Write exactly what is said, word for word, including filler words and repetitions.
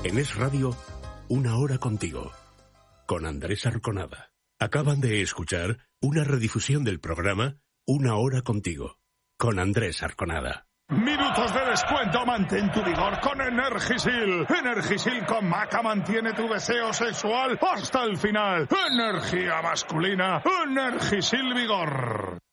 En Es Radio, una hora contigo, con Andrés Arconada. Acaban de escuchar una redifusión del programa Una hora contigo, con Andrés Arconada. Minutos de descuento, mantén tu vigor con Energisil. Energisil con maca mantiene tu deseo sexual hasta el final. Energía masculina, Energisil Vigor.